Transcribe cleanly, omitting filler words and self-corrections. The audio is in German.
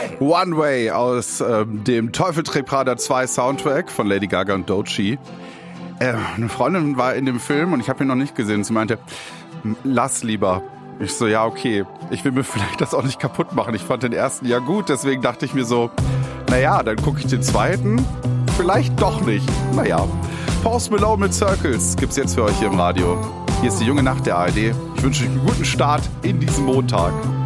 One Way aus dem Teufel trägt Prada 2 Soundtrack von Lady Gaga und Doechii. Eine Freundin war in dem Film und ich habe ihn noch nicht gesehen. Sie meinte, lass lieber. Ich so, ja, okay. Ich will mir vielleicht das auch nicht kaputt machen. Ich fand den ersten ja gut, deswegen dachte ich mir so, naja, dann gucke ich den zweiten. Vielleicht doch nicht. Naja. Post Malone mit Circles gibt's jetzt für euch hier im Radio. Hier ist die junge Nacht der ARD. Ich wünsche euch einen guten Start in diesen Montag.